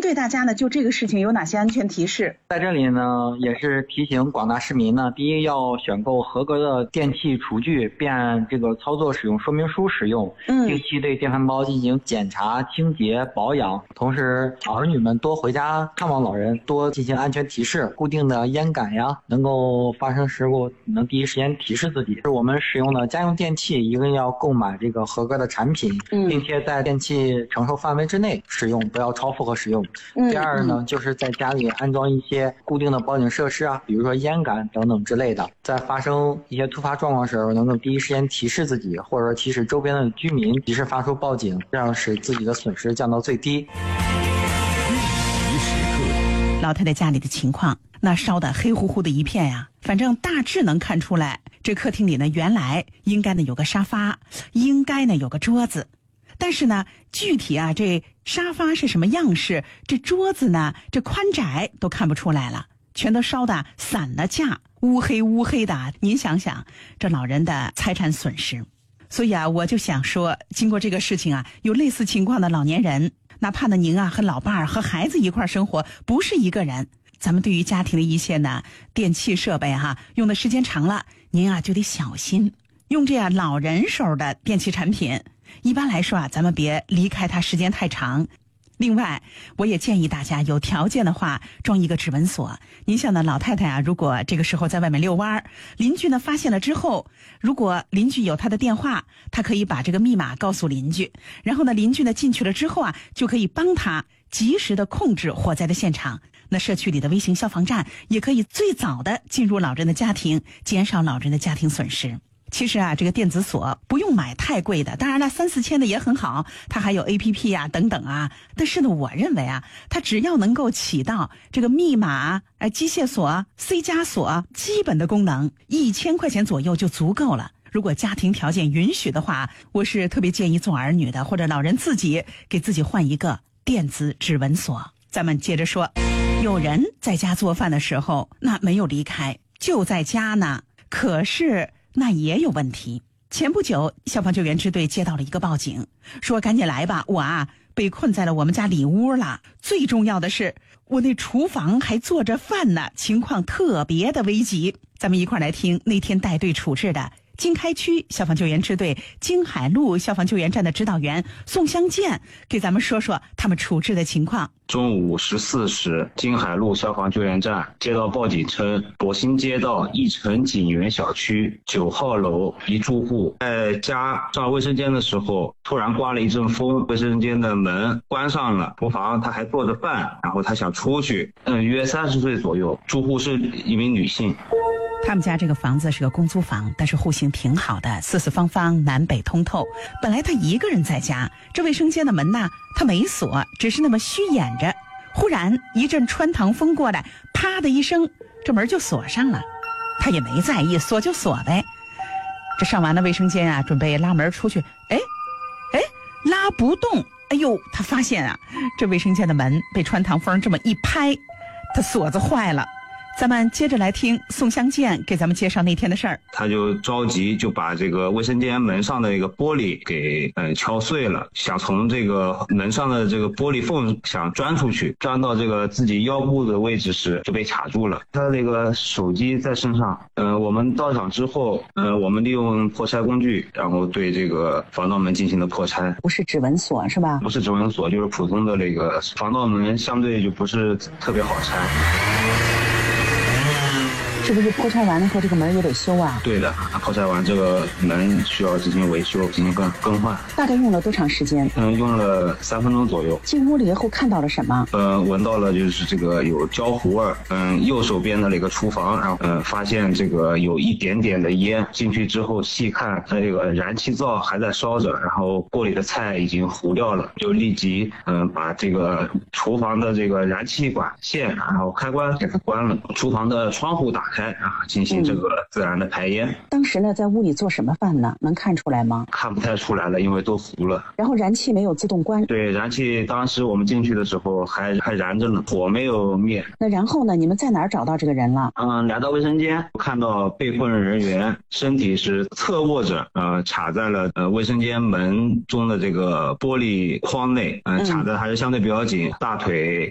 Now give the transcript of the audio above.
对大家呢就这个事情有哪些安全提示？ 在这里呢，也是提醒广大市民呢，第一要选购合格的电器厨具，便这个操作使用说明书使用，定期对电饭煲进行检查、清洁、保养。同时，儿女们多回家看望老人，多进行安全提示，固定的烟杆呀，能够发生事故能第一时间提示自己。我们使用的家用电器一定要购买这个合格的产品，并且在电器承受范围之内使用，不要超负荷使用。第二呢，就是在家里安装一些固定的报警设施啊，比如说烟杆等等之类的，在发生一些突发状况时候，能够第一时间提示自己，或者提示周边的居民，及时发出报警，这样使自己的损失降到最低。 老太太家里的情况，那烧得黑乎乎的一片呀，反正大致能看出来，这客厅里呢，原来应该呢有个沙发，应该呢有个桌子。但是呢，具体啊，这沙发是什么样式，这桌子呢，这宽窄都看不出来了，全都烧得散了架，乌黑乌黑的。您想想，这老人的财产损失。所以啊，我就想说，经过这个事情啊，有类似情况的老年人，哪怕呢您啊和老伴儿和孩子一块生活，不是一个人，咱们对于家庭的一些呢电器设备用的时间长了，您啊就得小心，用这样老人手的电器产品。一般来说啊，咱们别离开它时间太长。另外，我也建议大家有条件的话装一个指纹锁。您像呢老太太啊，如果这个时候在外面遛弯，邻居呢发现了之后，如果邻居有他的电话，他可以把这个密码告诉邻居，然后呢邻居呢进去了之后啊，就可以帮他及时的控制火灾的现场。那社区里的微型消防站也可以最早的进入老人的家庭，减少老人的家庭损失。其实啊，这个电子锁不用买太贵的，当然了，3、4千的也很好，它还有 APP 啊等等啊。但是呢，我认为啊，它只要能够起到这个密码、机械锁、C 加锁基本的功能，1000块钱左右就足够了。如果家庭条件允许的话，我是特别建议做儿女的或者老人自己给自己换一个电子指纹锁。咱们接着说，有人在家做饭的时候，那没有离开，就在家呢，可是那也有问题。前不久，消防救援支队接到了一个报警，说赶紧来吧，我啊被困在了我们家里屋了。最重要的是，我那厨房还做着饭呢，情况特别的危急。咱们一块来听那天带队处置的经开区消防救援支队经海路消防救援站的指导员宋香建给咱们说说他们处置的情况。 中午14时，经海路消防救援站接到报警称，博兴街道义城景园小区9号楼一住户在家上卫生间的时候，突然刮了一阵风，卫生间的门关上了，厨房他还做着饭，然后他想出去，约30岁左右，住户是一名女性。 他们家这个房子是个公租房，但是户型挺好的，四四方方，南北通透。本来他一个人在家，这卫生间的门呢，他没锁，只是那么虚掩着。忽然一阵穿堂风过来，啪的一声，这门就锁上了。他也没在意，锁就锁呗。这上完了卫生间啊，准备拉门出去，拉不动。哎呦，他发现啊，这卫生间的门被穿堂风这么一拍，他锁子坏了。咱们接着来听宋香建给咱们介绍那天的事儿。 他就着急就把这个卫生间门上的一个玻璃给敲碎了，想从这个门上的这个玻璃缝想钻出去，钻到这个自己腰部的位置时就被卡住了。他那个手机在身上，我们到场之后，我们利用破拆工具，然后对这个防盗门进行了破拆。 不是指纹锁是吧？ 不是指纹锁，就是普通的那个防盗门，相对就不是特别好拆。 是不是破拆完了后这个门也得修啊？ 对的，破拆完这个门需要进行维修，进行更换。 大概用了多长时间？ 用了3分钟左右。 进屋里以后看到了什么？ 闻到了就是这个有焦糊味。右手边的那个厨房，然后发现这个有一点点的烟。进去之后细看，这个燃气灶还在烧着，然后锅里的菜已经糊掉了，就立即把这个厨房的这个燃气管线，然后开关给它关了，厨房的窗户打开进行这个自然的排烟。 当时呢，在屋里做什么饭呢？能看出来吗？ 看不太出来了，因为都糊了。 然后燃气没有自动关？ 对，燃气当时我们进去的时候还燃着呢，火没有灭。 那然后呢？你们在哪儿找到这个人了？ 来到卫生间，看到被困人员身体是侧卧着，卡在了卫生间门中的这个玻璃框内，卡的还是相对比较紧，大腿